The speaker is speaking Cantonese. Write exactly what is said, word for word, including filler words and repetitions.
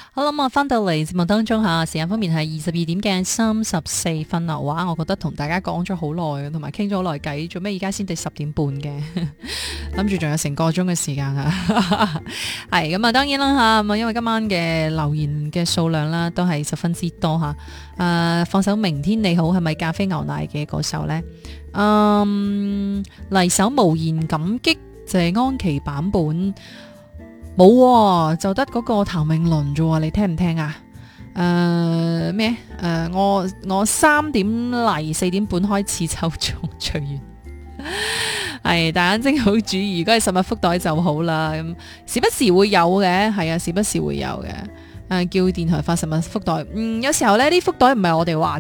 好啦，咁啊，翻到嚟節目當中吓，時間方面係二十二點嘅三十四分啦。哇，我覺得同大家講咗好耐，同埋傾咗好耐偈，做咩而家先至十點半嘅？諗住仲有成個鐘嘅時間啊！係咁啊，當然啦吓，咁啊，因為今晚嘅留言嘅數量啦，都係十分之多吓。誒、呃，放首明天你好，係咪咖啡牛奶嘅嗰首呢？嗯，嚟首無言感激謝安琪版本。冇、喎，就得嗰個譚詠麟啫喎，你聽唔聽啊？誒咩？誒我我三點嚟四點半開始就做隨緣，係大眼睛好主意，如果係實物福袋就好啦。咁時不時會有嘅，係啊，時不時會有嘅。誒、叫電台發實物福袋，嗯，有時候呢啲福袋唔係我哋話